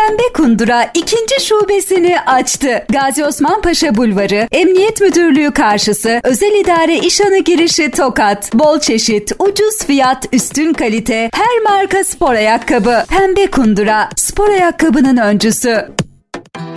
Pembe Kundura 2. şubesini açtı. Gazi Osman Paşa Bulvarı, Emniyet Müdürlüğü karşısı, Özel İdare İşhanı girişi Tokat. Bol çeşit, ucuz fiyat, üstün kalite, her marka spor ayakkabı. Pembe Kundura, spor ayakkabının öncüsü.